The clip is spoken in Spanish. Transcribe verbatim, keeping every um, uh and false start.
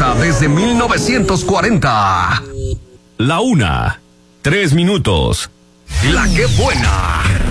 escucha desde mil novecientos cuarenta. La una, tres minutos. La que buena.